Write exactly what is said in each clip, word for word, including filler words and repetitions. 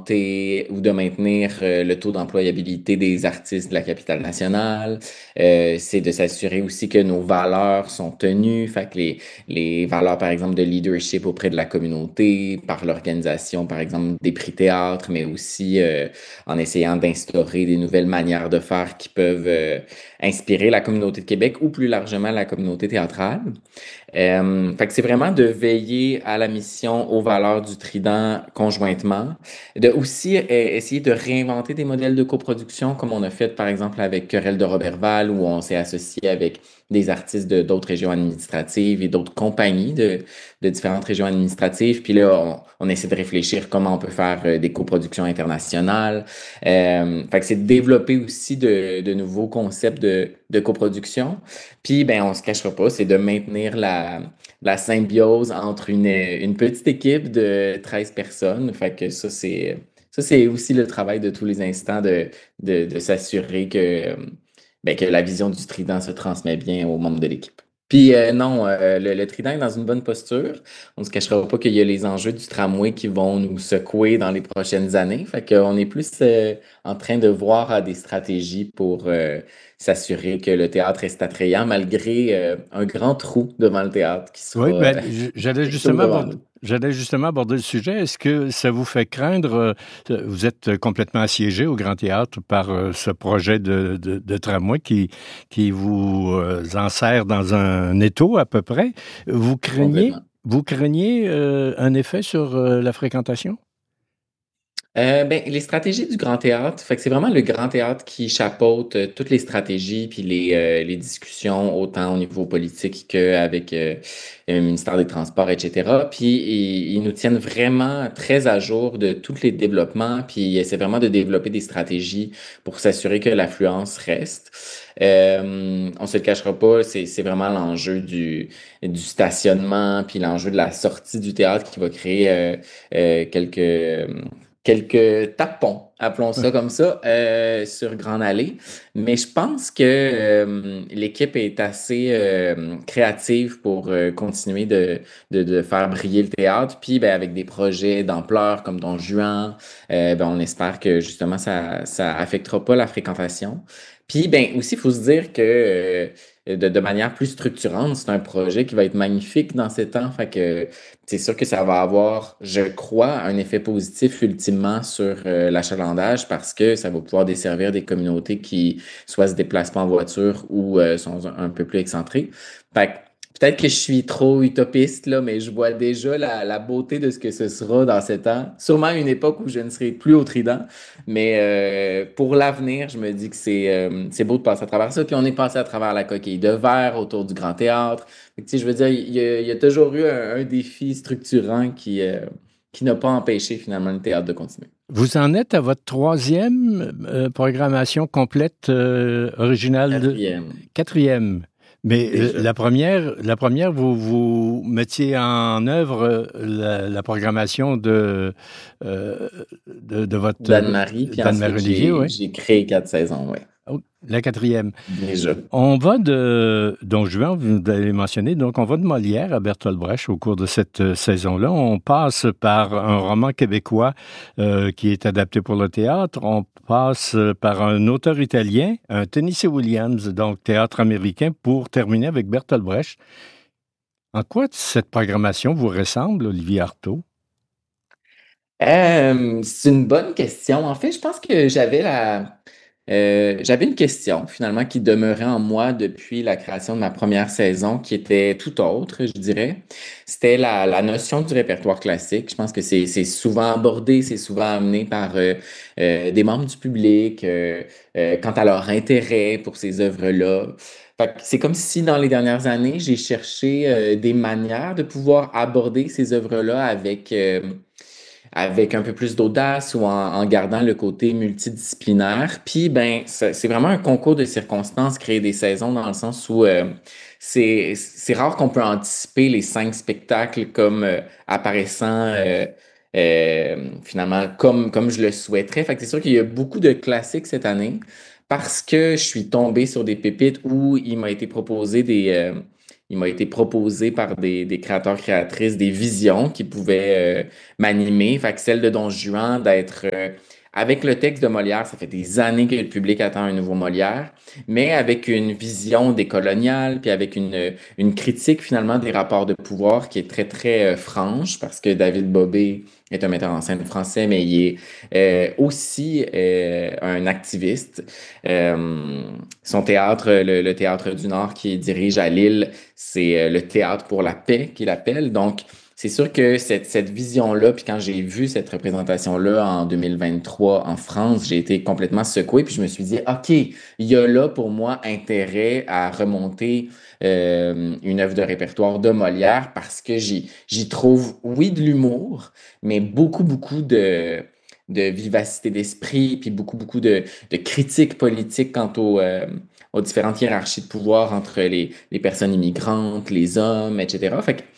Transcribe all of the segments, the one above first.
d'augmenter ou de maintenir euh, le taux d'employabilité des artistes de la capitale nationale. Euh, c'est de s'assurer aussi que nos valeurs sont tenues, fait que les, les valeurs, par exemple, de leadership auprès de la communauté, par l'organisation, par exemple, des prix théâtre, mais aussi euh, en essayant d'instaurer des nouvelles manières de faire qui peuvent euh, inspirer la communauté de Québec ou plus largement la communauté théâtrale. Euh, fait que c'est vraiment de veiller à la mission, aux valeurs du Trident conjointement, de aussi euh, essayer de réinventer des modèles de coproduction comme on a fait par exemple avec Querelle de Robertval où on s'est associé avec des artistes de d'autres régions administratives et d'autres compagnies de, de différentes régions administratives. Puis là, on, on essaie de réfléchir comment on peut faire euh, des coproductions internationales. Euh, fait que c'est de développer aussi de, de nouveaux concepts de, de coproduction. Puis, ben, on se cachera pas, c'est de maintenir la, la symbiose entre une, une petite équipe de treize personnes. Fait que ça, c'est, ça, c'est aussi le travail de tous les instants de, de, de s'assurer que, ben, que la vision du Trident se transmet bien aux membres de l'équipe. Puis euh, non, euh, le, le Trident est dans une bonne posture. On ne se cachera pas qu'il y a les enjeux du tramway qui vont nous secouer dans les prochaines années. Fait qu'on est plus euh, en train de voir à des stratégies pour euh, s'assurer que le théâtre reste attrayant malgré euh, un grand trou devant le théâtre qui Oui, sera ben, j- j'allais bientôt justement devant aborder, nous. j'allais justement aborder le sujet. Est-ce que ça vous fait craindre, euh, vous êtes complètement assiégé au Grand Théâtre par euh, ce projet de, de, de tramway qui, qui vous euh, enserre dans un étau à peu près. Vous craignez, Complètement. vous craignez euh, un effet sur euh, la fréquentation? Euh, ben, les stratégies du Grand Théâtre, fait que c'est vraiment le Grand Théâtre qui chapeaute euh, toutes les stratégies puis les, euh, les discussions, autant au niveau politique qu'avec euh, le ministère des Transports, et cetera. Puis ils, ils nous tiennent vraiment très à jour de tous les développements, puis ils essaient vraiment de développer des stratégies pour s'assurer que l'affluence reste. Euh, on se le cachera pas, c'est, c'est vraiment l'enjeu du, du stationnement, puis l'enjeu de la sortie du théâtre qui va créer euh, euh, quelques quelques tapons, appelons Oui. ça comme ça, euh, sur Grande Allée. Mais je pense que euh, l'équipe est assez euh, créative pour euh, continuer de, de, de faire briller le théâtre. Puis ben, avec des projets d'ampleur comme Don Juan, euh, ben, on espère que justement ça ça affectera pas la fréquentation. Puis ben aussi, il faut se dire que euh, de, de manière plus structurante, c'est un projet qui va être magnifique dans ces temps. Fait que c'est sûr que ça va avoir, je crois, un effet positif ultimement sur euh, l'achalandage parce que ça va pouvoir desservir des communautés qui soit se déplacent pas en voiture ou euh, sont un, un peu plus excentrées. Fait que peut-être que je suis trop utopiste, là, mais je vois déjà la, la beauté de ce que ce sera dans sept ans. Sûrement une époque où je ne serai plus au Trident, mais euh, pour l'avenir, je me dis que c'est euh, c'est beau de passer à travers ça. Puis on est passé à travers la coquille de verre autour du Grand Théâtre. Fait que, tu sais, je veux dire, il y a, il y a toujours eu un, un défi structurant qui, euh, qui n'a pas empêché finalement le théâtre de continuer. Vous en êtes à votre troisième euh, programmation complète euh, originale de Quatrième, quatrième. Mais euh, déjà. la première, la première, vous vous mettiez en œuvre euh, la, la programmation de, euh, de, de votre euh, d'Anne-Marie, puis d'Anne-Marie ensuite Olivier, j'ai oui. j'ai créé quatre saisons, ouais. Oh, la quatrième. Déjà. On va de Don Juan, vous l'avez mentionné, donc on va de Molière à Bertolt Brecht au cours de cette euh, saison-là. On passe par un roman québécois euh, qui est adapté pour le théâtre. On passe euh, par un auteur italien, un Tennessee Williams, donc théâtre américain, pour terminer avec Bertolt Brecht. En quoi cette programmation vous ressemble, Olivier Artaud? Euh, c'est une bonne question. En fait, je pense que j'avais la, euh, j'avais une question finalement qui demeurait en moi depuis la création de ma première saison, qui était tout autre, je dirais. C'était la, la notion du répertoire classique. Je pense que c'est, c'est souvent abordé, c'est souvent amené par euh, euh, des membres du public euh, euh, quant à leur intérêt pour ces œuvres-là. Fait que c'est comme si dans les dernières années, j'ai cherché euh, des manières de pouvoir aborder ces œuvres-là avec euh, avec un peu plus d'audace ou en, en gardant le côté multidisciplinaire. Puis, ben, ça- c'est vraiment un concours de circonstances, créer des saisons dans le sens où euh, c'est, c'est rare qu'on peut anticiper les cinq spectacles comme euh, apparaissant euh, euh, finalement comme, comme je le souhaiterais. Fait que c'est sûr qu'il y a beaucoup de classiques cette année parce que je suis tombé sur des pépites où il m'a été proposé des, euh, il m'a été proposé par des, des créateurs, créatrices, des visions qui pouvaient euh, m'animer. Fait que celle de Don Juan, d'être euh, avec le texte de Molière, ça fait des années que le public attend un nouveau Molière, mais avec une vision décoloniale, puis avec une, une critique finalement des rapports de pouvoir qui est très, très euh, franche, parce que David Bobé est un metteur en scène français, mais il est euh, aussi euh, un activiste. Euh, Son théâtre, le, le Théâtre du Nord qu'il dirige à Lille, c'est euh, le Théâtre pour la paix qu'il appelle. Donc, c'est sûr que cette, cette vision-là, puis quand j'ai vu cette représentation-là en deux mille vingt-trois en France, j'ai été complètement secoué, puis je me suis dit, OK, il y a là pour moi intérêt à remonter euh, une œuvre de répertoire de Molière parce que j'y, j'y trouve, oui, de l'humour, mais beaucoup, beaucoup de, de vivacité d'esprit, puis beaucoup, beaucoup de, de critiques politiques quant au, euh, aux différentes hiérarchies de pouvoir entre les, les personnes immigrantes, les hommes, et cetera. Fait que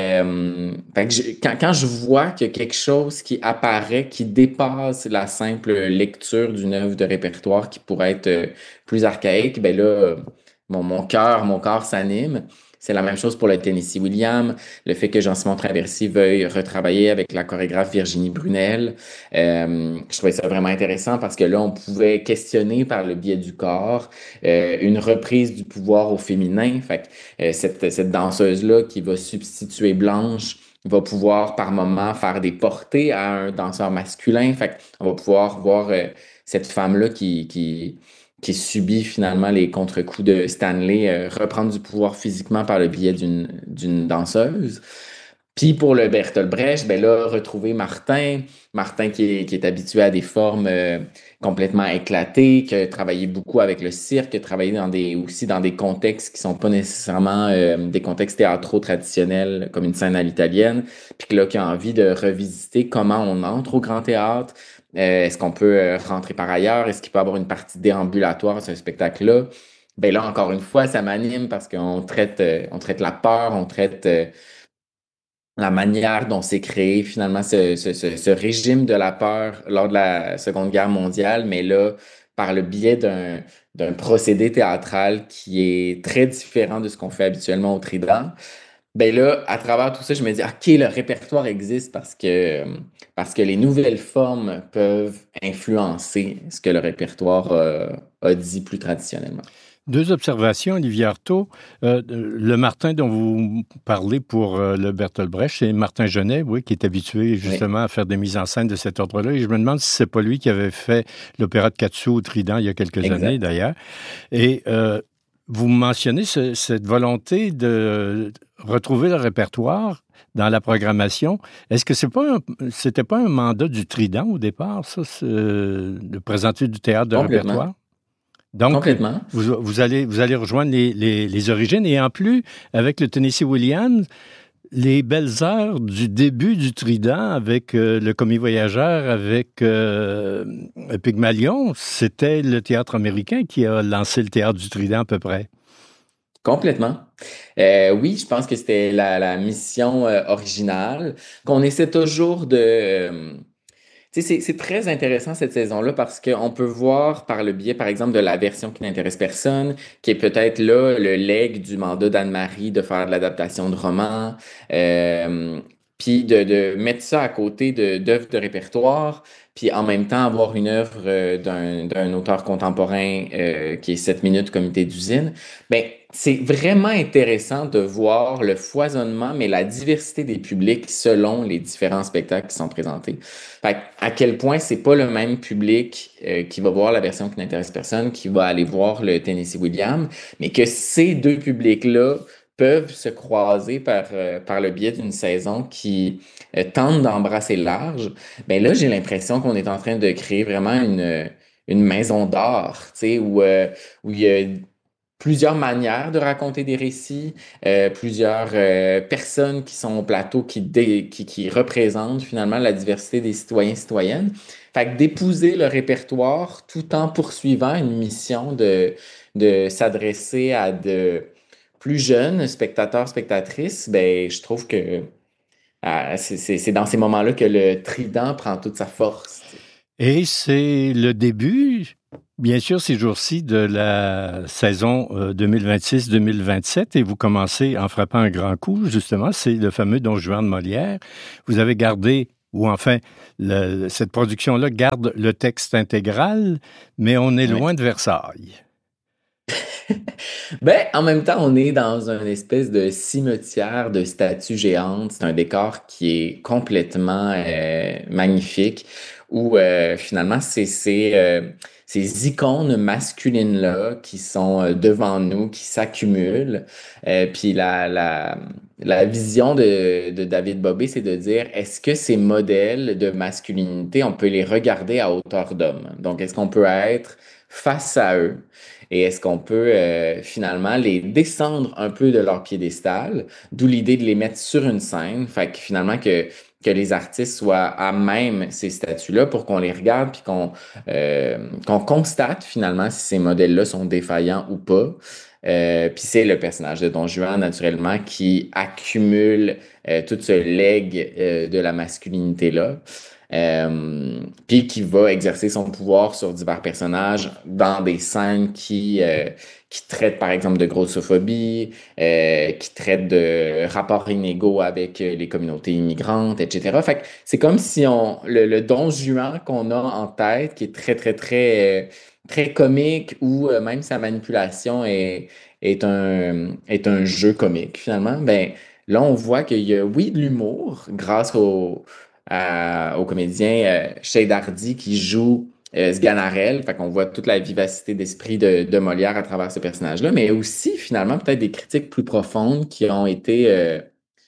euh, fait que je- quand, quand je vois qu'il y a quelque chose qui apparaît, qui dépasse la simple lecture d'une œuvre de répertoire qui pourrait être euh, plus archaïque, ben là, euh, mon, mon cœur, mon corps s'anime. C'est la même chose pour le Tennessee Williams, le fait que Jean-Simon Traversy veuille retravailler avec la chorégraphe Virginie Brunel. Euh, je trouvais ça vraiment intéressant parce que là, on pouvait questionner par le biais du corps euh, une reprise du pouvoir au féminin. Fait que euh, cette, cette danseuse-là qui va substituer Blanche va pouvoir par moment faire des portées à un danseur masculin. Fait qu'on va pouvoir voir euh, cette femme-là qui, qui, qui subit finalement les contre-coups de Stanley euh, reprendre du pouvoir physiquement par le biais d'une d'une danseuse. Puis pour le Bertolt Brecht, ben là, retrouver Martin, Martin qui est, qui est habitué à des formes euh, complètement éclatées, qui a travaillé beaucoup avec le cirque, qui a travaillé dans des, aussi dans des contextes qui sont pas nécessairement euh, des contextes théâtraux traditionnels, comme une scène à l'italienne, puis que là, qui a envie de revisiter comment on entre au grand théâtre. Euh, est-ce qu'on peut euh, rentrer par ailleurs? Est-ce qu'il peut y avoir une partie déambulatoire à ce spectacle-là? Ben là, encore une fois, ça m'anime parce qu'on traite, euh, on traite la peur, on traite euh, la manière dont s'est créé finalement ce, ce, ce, ce régime de la peur lors de la Seconde Guerre mondiale, mais là, par le biais d'un d'un procédé théâtral qui est très différent de ce qu'on fait habituellement au Trident. Ben là, à travers tout ça, je me dis, OK, le répertoire existe parce que, parce que les nouvelles formes peuvent influencer ce que le répertoire euh, a dit plus traditionnellement. Deux observations, Olivier Artaud. Euh, le Martin dont vous parlez pour euh, le Bertolt Brecht, c'est Martin Genet, oui, qui est habitué Oui, justement à faire des mises en scène de cet ordre-là. Et je me demande si c'est pas lui qui avait fait l'opéra de Katsu au Trident il y a quelques années, exact. d'ailleurs. Et euh, vous mentionnez ce- cette volonté de retrouver le répertoire dans la programmation. Est-ce que c'est pas un- c'était pas un mandat du Trident au départ, ça, c'est, euh, de présenter du théâtre de Complètement. répertoire? Donc, Complètement. vous, vous allez, vous allez rejoindre les, les, les origines. Et en plus, avec le Tennessee Williams, les belles heures du début du Trident avec euh, le commis voyageur, avec euh, Pygmalion, c'était le théâtre américain qui a lancé le théâtre du Trident à peu près. Complètement. Euh, oui, je pense que c'était la, la mission euh, originale, qu'on essaie toujours de... euh, tu sais, c'est c'est très intéressant cette saison-là parce qu'on peut voir par le biais, par exemple, de la version qui n'intéresse personne, qui est peut-être là le legs du mandat d'Anne-Marie de faire de l'adaptation de romans, euh, puis de, de mettre ça à côté de d'œuvres de répertoire, puis en même temps avoir une œuvre euh, d'un d'un auteur contemporain euh, qui est sept minutes comité d'usine. Ben, c'est vraiment intéressant de voir le foisonnement, mais la diversité des publics selon les différents spectacles qui sont présentés. Fait que, à quel point c'est pas le même public euh, qui va voir la version qui n'intéresse personne, qui va aller voir le Tennessee Williams, mais que ces deux publics-là peuvent se croiser par, euh, par le biais d'une saison qui euh, tente d'embrasser large. Ben là, j'ai l'impression qu'on est en train de créer vraiment une, une maison d'art, tu sais, où, euh, où il y a plusieurs manières de raconter des récits, euh, plusieurs euh, personnes qui sont au plateau qui, dé- qui, qui représentent finalement la diversité des citoyens et citoyennes. Fait que d'épouser le répertoire tout en poursuivant une mission de, de s'adresser à de plus jeunes spectateurs, spectatrices, ben, je trouve que ah, c'est c'est- c'est dans ces moments-là que le trident prend toute sa force. Tu sais. Et c'est le début bien sûr ces jours-ci de la saison euh, deux mille vingt-six deux mille vingt-sept et vous commencez en frappant un grand coup, justement, c'est le fameux Don Juan de Molière. Vous avez gardé, ou enfin, le- cette production-là garde le texte intégral, mais on est Oui. loin de Versailles. Ben, en même temps, on est dans une espèce de cimetière de statues géantes. C'est un décor qui est complètement euh, magnifique, où euh, finalement, c'est c'est, euh, ces icônes masculines-là qui sont euh, devant nous, qui s'accumulent. Euh, puis la, la, la vision de, de David Bobbé, c'est de dire, est-ce que ces modèles de masculinité, on peut les regarder à hauteur d'homme? Donc, est-ce qu'on peut être face à eux? Et est-ce qu'on peut euh, finalement les descendre un peu de leur piédestal, d'où l'idée de les mettre sur une scène, fait que finalement que, que les artistes soient à même ces statues-là pour qu'on les regarde puis qu'on euh, qu'on constate finalement si ces modèles-là sont défaillants ou pas. Euh, puis c'est le personnage de Don Juan, naturellement, qui accumule euh, tout ce legs euh, de la masculinité-là. Euh, puis qui va exercer son pouvoir sur divers personnages dans des scènes qui, euh, qui traitent par exemple de grossophobie, euh, qui traitent de rapports inégaux avec euh, les communautés immigrantes, et cetera. Fait que c'est comme si on le, le Don Juan qu'on a en tête, qui est très très très euh, très comique, ou euh, même sa manipulation est, est un est un jeu comique finalement. Ben là on voit qu'il y a oui de l'humour grâce au à- au comédien euh, Shade Hardy qui joue euh, Sganarelle. Fait qu'on voit toute la vivacité d'esprit de, de Molière à travers ce personnage-là, mais aussi finalement peut-être des critiques plus profondes qui ont été euh,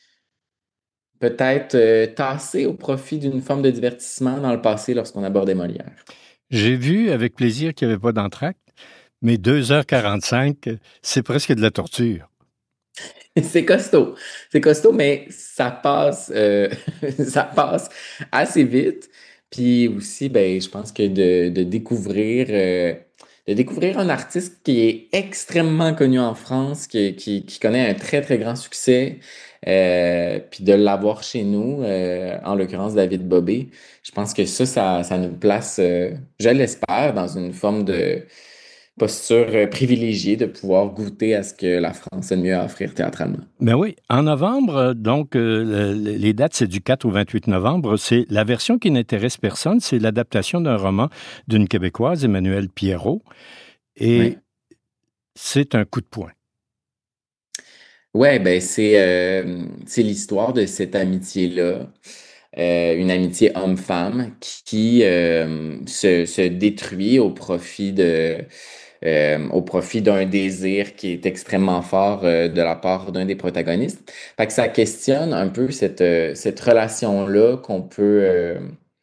peut-être euh, tassées au profit d'une forme de divertissement dans le passé lorsqu'on abordait Molière. J'ai vu avec plaisir qu'il n'y avait pas d'entracte, mais deux heures quarante-cinq, c'est presque de la torture. C'est costaud, c'est costaud, mais ça passe, euh, ça passe assez vite. Puis aussi, ben, je pense que de, de découvrir, euh, de découvrir un artiste qui est extrêmement connu en France, qui, qui, qui connaît un très, très grand succès, euh, puis de l'avoir chez nous, euh, en l'occurrence David Bobbé, je pense que ça, ça, ça nous place, euh, je l'espère, dans une forme de posture euh, privilégiée de pouvoir goûter à ce que la France a de mieux à offrir théâtralement. Ben oui, en novembre, euh, donc euh, le- les dates, c'est du quatre au vingt-huit novembre. C'est la version qui n'intéresse personne, c'est l'adaptation d'un roman d'une Québécoise, Emmanuelle Pierrot, et Oui. c'est un coup de poing. Ouais, ben c'est euh, c'est l'histoire de cette amitié-là, euh, une amitié homme-femme qui euh, se, se détruit au profit de euh, au profit d'un désir qui est extrêmement fort euh, de la part d'un des protagonistes. Fait que ça questionne un peu cette euh, cette relation-là qu'on peut euh,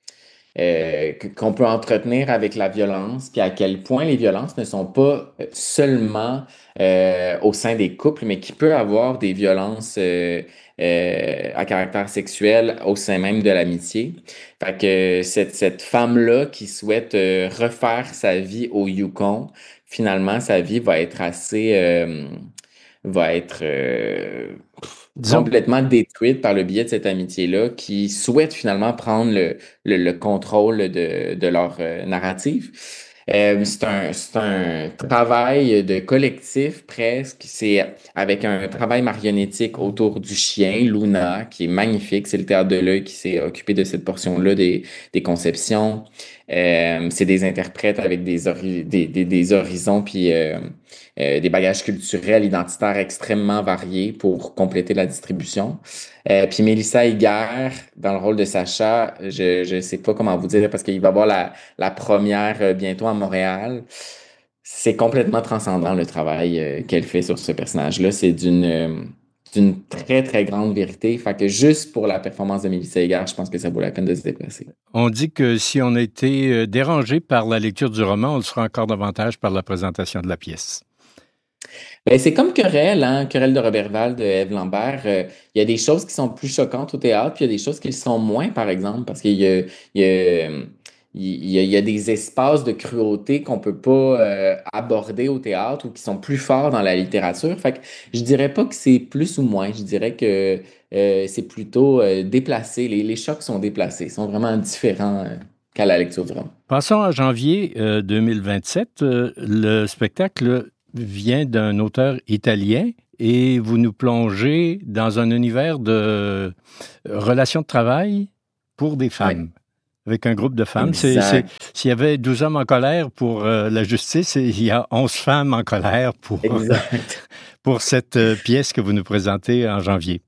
euh, que- qu'on peut entretenir avec la violence, puis à quel point les violences ne sont pas euh, seulement euh, au sein des couples, mais qui peut avoir des violences euh, euh, à caractère sexuel au sein même de l'amitié. Fait que cette, cette femme-là qui souhaite euh, refaire sa vie au Yukon, finalement, sa vie va être assez, euh, va être euh, Disons, complètement détruite par le biais de cette amitié-là, qui souhaite finalement prendre le, le, le contrôle de, de leur euh, narrative. Euh, c'est un, c'est un travail de collectif presque. C'est avec un travail marionnettique autour du chien, Luna, qui est magnifique. C'est le Théâtre de l'Œil qui s'est occupé de cette portion-là des, des conceptions. Euh, c'est des interprètes avec des, hori- des, des, des horizons puis euh, euh, des bagages culturels, identitaires extrêmement variés pour compléter la distribution. Euh, puis Mélissa Higuer, dans le rôle de Sacha, je ne sais pas comment vous dire parce qu'il va y avoir la, la première euh, bientôt à Montréal. C'est complètement transcendant le travail euh, qu'elle fait sur ce personnage-là. C'est d'une euh, d'une très, très grande vérité. Fait que juste pour la performance de Mélissa Higuer, je pense que ça vaut la peine de se déplacer. on dit que si on a été euh, dérangé par la lecture du roman, on le sera encore davantage par la présentation de la pièce. Ben, c'est comme Querelle, hein? Querelle de Roberval, de Ève Lambert. Euh, il y a des choses qui sont plus choquantes au théâtre, puis il y a des choses qui le sont moins, par exemple, parce qu'il y a, il y a, il y a, il y a des espaces de cruauté qu'on peut pas euh, aborder au théâtre ou qui sont plus forts dans la littérature. Fait que je dirais pas que c'est plus ou moins, je dirais que euh, c'est plutôt euh, déplacé. Les, les chocs sont déplacés, ils sont vraiment différents euh, qu'à la lecture du roman. Passons à janvier euh, deux mille vingt-sept. Euh, le spectacle vient d'un auteur italien et vous nous plongez dans un univers de euh, relations de travail pour des Oui, femmes, avec un groupe de femmes. C'est, c'est, exact, s'il y avait douze hommes en colère pour euh, la justice, il y a onze femmes en colère pour, exact. pour cette euh, pièce que vous nous présentez en janvier.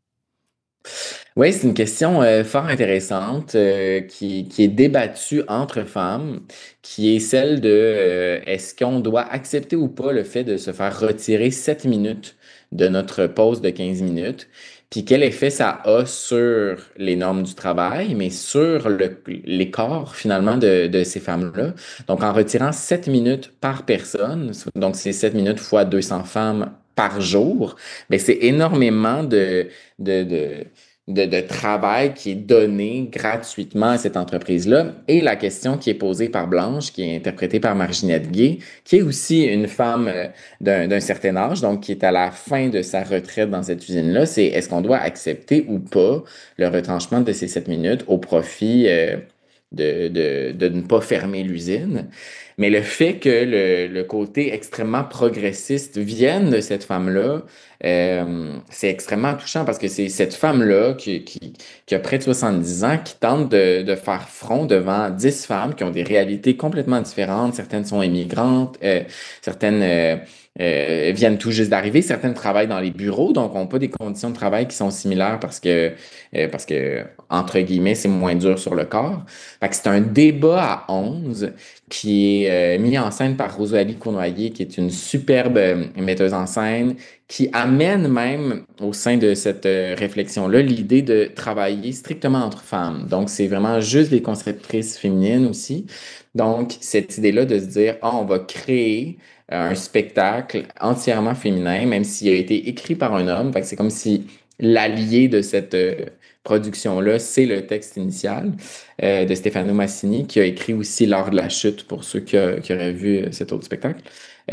Oui, c'est une question euh, fort intéressante euh, qui, qui est débattue entre femmes, qui est celle de euh, est-ce qu'on doit accepter ou pas le fait de se faire retirer sept minutes de notre pause de quinze minutes, puis quel effet ça a sur les normes du travail, mais sur le, les corps finalement de, de ces femmes-là. Donc en retirant sept minutes par personne, donc c'est sept minutes fois deux cents femmes par jour, ben c'est énormément de, de, de de, de travail qui est donné gratuitement à cette entreprise-là. Et la question qui est posée par Blanche, qui est interprétée par Marginette Gay, qui est aussi une femme euh, d'un, d'un certain âge, donc qui est à la fin de sa retraite dans cette usine-là, c'est est-ce qu'on doit accepter ou pas le retranchement de ces sept minutes au profit euh, de, de, de ne pas fermer l'usine. Mais le fait que le, le côté extrêmement progressiste vienne de cette femme-là, euh, c'est extrêmement touchant parce que c'est cette femme-là qui, qui, qui a près de soixante-dix ans qui tente de, de faire front devant dix femmes qui ont des réalités complètement différentes. Certaines sont immigrantes, euh, certaines euh, euh, viennent tout juste d'arriver, certaines travaillent dans les bureaux, donc n'ont pas des conditions de travail qui sont similaires parce que, euh, parce que entre guillemets, c'est moins dur sur le corps. Fait que c'est un débat à onze qui est euh, mis en scène par Rosalie Cournoyer, qui est une superbe euh, metteuse en scène, qui amène même au sein de cette euh, réflexion-là l'idée de travailler strictement entre femmes. Donc, c'est vraiment juste des conceptrices féminines aussi. Donc, cette idée-là de se dire, ah, on va créer euh, un spectacle entièrement féminin, même s'il a été écrit par un homme. Fait que c'est comme si l'allié de cette euh, production-là, c'est le texte initial euh, de Stefano Massini, qui a écrit aussi L'art de la chute pour ceux qui, a- qui auraient vu euh, cet autre spectacle.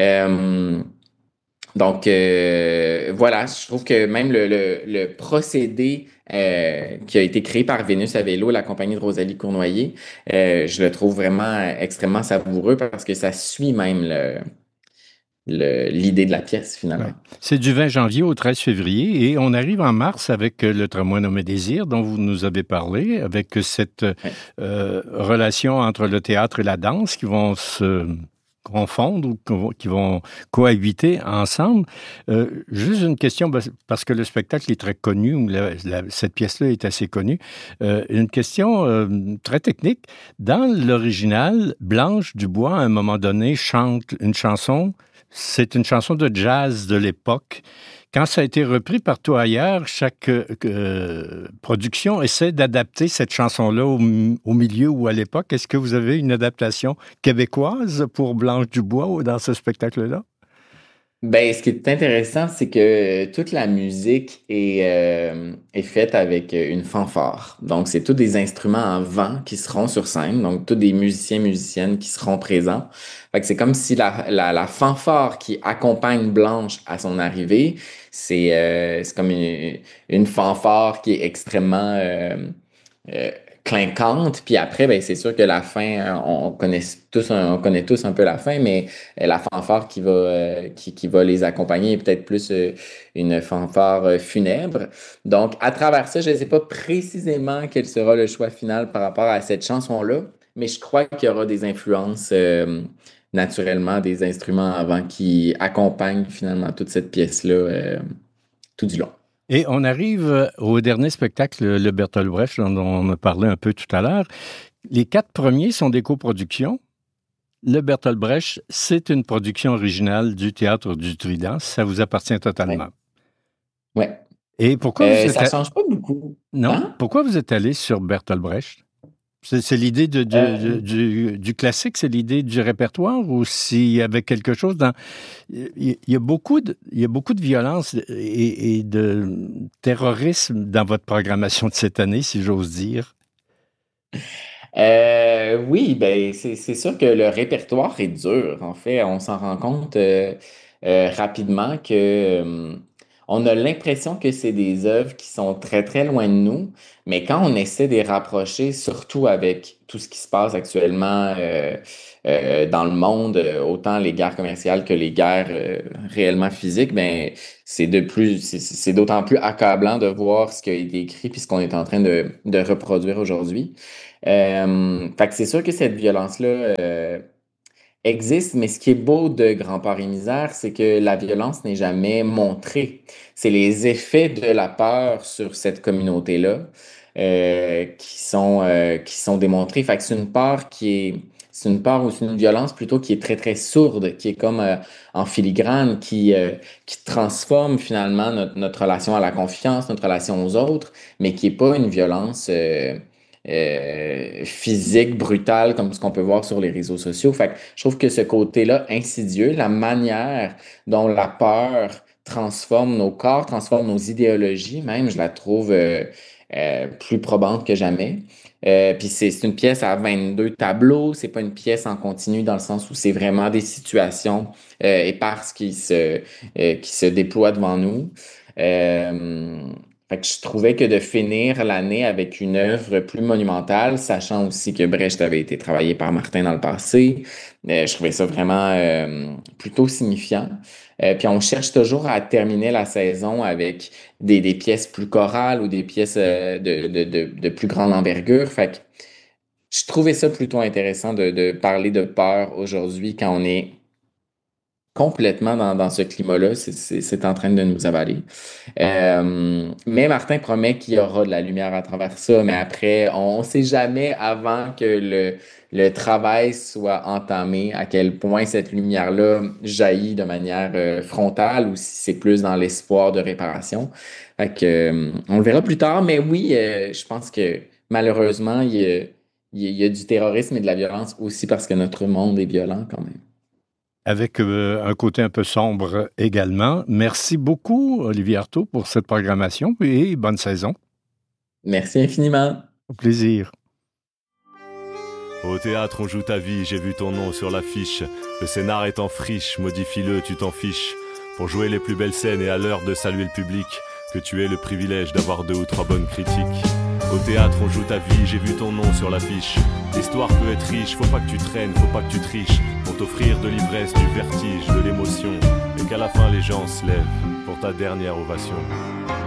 Euh, donc, euh, voilà, je trouve que même le, le, le procédé euh, qui a été créé par Vénus à vélo, la compagnie de Rosalie Cournoyer, euh, je le trouve vraiment extrêmement savoureux parce que ça suit même le, le- l'idée de la pièce Ouais. finalement. C'est du vingt janvier au treize février et on arrive en mars avec euh, le tramway nommé Désir dont vous nous avez parlé, avec cette Ouais. euh, relation entre le théâtre et la danse qui vont se confondre ou co- qui vont cohabiter ensemble. Euh, juste une question, parce parce que le spectacle est très connu, ou la- la- cette pièce-là est assez connue. Euh, une question euh, très technique. Dans l'original, Blanche Dubois, à un moment donné, chante une chanson. C'est une chanson de jazz de l'époque. Quand ça a été repris partout ailleurs, chaque euh, euh, production essaie d'adapter cette chanson-là au, m- au milieu ou à l'époque. Est-ce que vous avez une adaptation québécoise pour Blanche Dubois ou dans ce spectacle-là? Ben, ce qui est intéressant, c'est que euh, toute la musique est, euh, est faite avec euh, une fanfare. Donc, c'est tous des instruments en vent qui seront sur scène, donc tous des musiciens, musiciennes qui seront présents. Fait que c'est comme si la, la, la fanfare qui accompagne Blanche à son arrivée, c'est euh, c'est comme une, une fanfare qui est extrêmement euh, euh, clinquante. Puis après, ben, c'est sûr que la fin, euh, on connaît tous, un- on connaît tous un peu la fin, mais euh, la fanfare qui va, euh, qui, qui va les accompagner est peut-être plus euh, une fanfare euh, funèbre. Donc, à travers ça, je ne sais pas précisément quel sera le choix final par rapport à cette chanson-là, mais je crois qu'il y aura des influences euh, naturellement, des instruments avant qui accompagnent finalement toute cette pièce-là euh, tout du long. Et on arrive euh, au dernier spectacle, le Bertolt Brecht, dont on a parlé un peu tout à l'heure. Les quatre premiers sont des coproductions. Le Bertolt Brecht, c'est une production originale du Théâtre du Trident. Ça vous appartient Ouais. totalement. Ouais. Et pourquoi vous Euh, êtes... ça a- change pas beaucoup. Non, Hein? pourquoi vous êtes allé sur Bertolt Brecht? C'est c'est l'idée de, de- de- Euh, du, du classique, c'est l'idée du répertoire ou s'il y avait quelque chose dans... Il y il y a beaucoup de, il y a beaucoup de violence et, et de terrorisme dans votre programmation de cette année, si j'ose dire. euh, oui, ben c'est c'est sûr que le répertoire est dur. En fait, on s'en rend compte euh, euh, rapidement que euh, on a l'impression que c'est des œuvres qui sont très, très loin de nous, mais quand on essaie de les rapprocher, surtout avec tout ce qui se passe actuellement euh, euh, dans le monde, euh, autant les guerres commerciales que les guerres euh, réellement physiques, ben c'est de plus, c'est c'est d'autant plus accablant de voir ce qui a été écrit puis ce qu'on est en train de, de reproduire aujourd'hui. Euh, fait que c'est sûr que cette violence-là euh, existe, mais ce qui est beau de Grand Port et Misère, c'est que la violence n'est jamais montrée. C'est les effets de la peur sur cette communauté-là euh, qui sont, euh, qui sont démontrés. Fait que c'est une peur qui est, c'est une peur ou c'est une violence plutôt qui est très, très sourde, qui est comme euh, en filigrane, qui, euh, qui transforme finalement notre, notre relation à la confiance, notre relation aux autres, mais qui est pas une violence euh, euh, physique, brutale, comme ce qu'on peut voir sur les réseaux sociaux. Fait que je trouve que ce côté-là insidieux, la manière dont la peur transforme nos corps, transforme nos idéologies, même, je la trouve euh, euh, plus probante que jamais. Euh, puis c'est c'est une pièce à vingt-deux tableaux, c'est pas une pièce en continu dans le sens où c'est vraiment des situations euh, éparses qui se, euh, qui se déploient devant nous. Euh, fait que je trouvais que de finir l'année avec une œuvre plus monumentale, sachant aussi que Brecht avait été travaillé par Martin dans le passé, euh, je trouvais ça vraiment euh, plutôt signifiant. Euh, puis on cherche toujours à terminer la saison avec des, des pièces plus chorales ou des pièces euh, de, de, de, de plus grande envergure. Fait que je trouvais ça plutôt intéressant de, de parler de peur aujourd'hui quand on est complètement dans, dans ce climat-là. C'est c'est- c'est en train de nous avaler. Euh, mais Martin promet qu'il y aura de la lumière à travers ça, mais après, on ne sait jamais avant que le, le travail soit entamé à quel point cette lumière-là jaillit de manière euh, frontale ou si c'est plus dans l'espoir de réparation. Fait que, euh, on le verra plus tard, mais oui, euh, je pense que malheureusement, il y a, il y a il y a du terrorisme et de la violence aussi parce que notre monde est violent quand même. Avec euh, un côté un peu sombre également. Merci beaucoup, Olivier Artaud, pour cette programmation et bonne saison. Merci infiniment. Au plaisir. Au théâtre, on joue ta vie, j'ai vu ton nom sur l'affiche. Le scénar est en friche, modifie-le, tu t'en fiches. Pour jouer les plus belles scènes et à l'heure de saluer le public, que tu aies le privilège d'avoir deux ou trois bonnes critiques. Au théâtre, on joue ta vie, j'ai vu ton nom sur l'affiche. L'histoire peut être riche, faut pas que tu traînes, faut pas que tu triches. Pour t'offrir de l'ivresse, du vertige, de l'émotion. Et qu'à la fin les gens se lèvent pour ta dernière ovation.